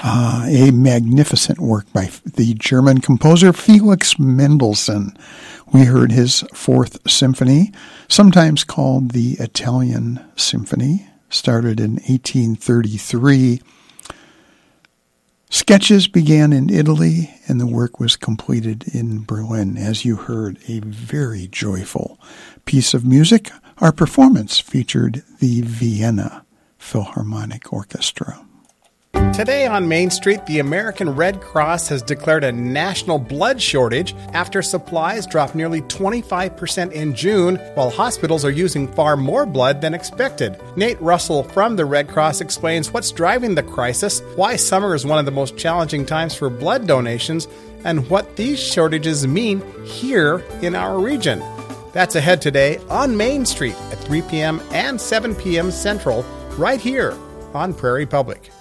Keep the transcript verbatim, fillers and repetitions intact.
Uh, a magnificent work by the German composer Felix Mendelssohn. We heard his Fourth Symphony, sometimes called the Italian Symphony, started in eighteen thirty-three. Sketches began in Italy, and the work was completed in Berlin. As you heard, a very joyful piece of music. Our performance featured the Vienna Philharmonic Orchestra. Today on Main Street, the American Red Cross has declared a national blood shortage after supplies dropped nearly twenty-five percent in June, while hospitals are using far more blood than expected. Nate Russell from the Red Cross explains what's driving the crisis, why summer is one of the most challenging times for blood donations, and what these shortages mean here in our region. That's ahead today on Main Street at three p.m. and seven p.m. Central, right here on Prairie Public.